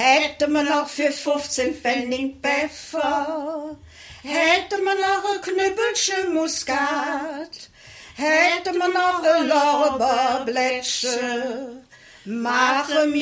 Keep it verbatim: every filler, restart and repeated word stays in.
Hätte man noch für fünfzehn Pfennig Pfeffer, hätte man noch ein Knüppelchen Muskat, hätte man noch ein Lorbeerblättchen, mache